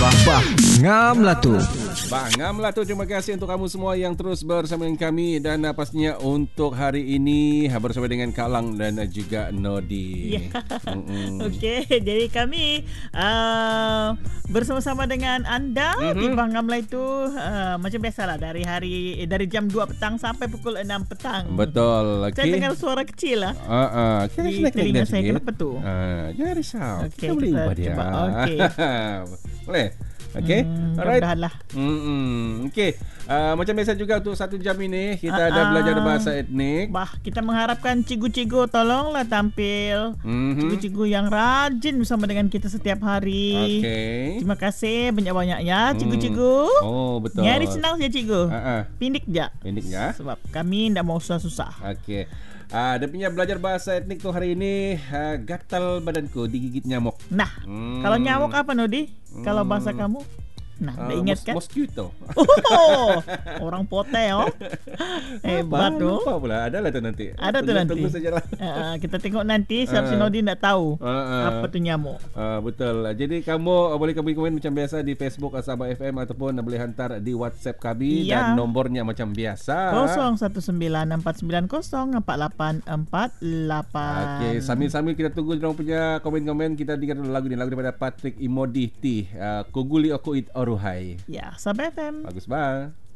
Bah ngam lah tu. Ngam lah tu. Terima kasih untuk kamu semua yang terus bersama dengan kami. Dan pastinya untuk hari ini bersama dengan Kak Lang dan juga Nodi. Okey, jadi kami bersama-sama dengan anda di Ngam lah itu macam biasalah dari jam 2 petang sampai pukul 6 petang. Betul. Okay. Saya dengar suara kecil lah. Di telinga saya. Kenapa tu? Jangan risau. Okay, kita boleh ubah dia. Okay. Boleh? Okay. Alright. Mudah-mudahan lah. Okay. Macam biasa juga untuk 1 jam ini kita ada belajar bahasa etnik. Kita mengharapkan cikgu-cikgu tolonglah tampil. Cikgu-cikgu yang rajin bersama dengan kita setiap hari. Okay. Terima kasih banyak-banyak ya cikgu-cikgu. Oh, betul. Yang hari senang saja cikgu. Pindik je. Pindik je. Sebab kami tidak mau susah-susah. Okay. Dia punya belajar bahasa etnik tu hari ini gatal badanku digigit nyamuk. Nah, kalau nyamuk apa Nodi? Kalau bahasa kamu? Nah, dah ingat kan? Mosquito. Orang potai hebat tu. Lupa pula. Adalah tu nanti. Ada tu nanti. Tunggu sajalah. Kita tengok nanti sebab si Nodi tak tahu apa tu nyamuk. Betul. Jadi kamu boleh komen macam biasa di Facebook Sabah FM ataupun boleh hantar di WhatsApp kami dan nombornya macam biasa 0196490488. Okey, sambil-sambil kita tunggu orang punya komen-komen, kita dengar lagu ni, lagu daripada Patrick Imoditi, Kuguli Okuit Oruhai. Ya, Sabah FM. Bagus bang.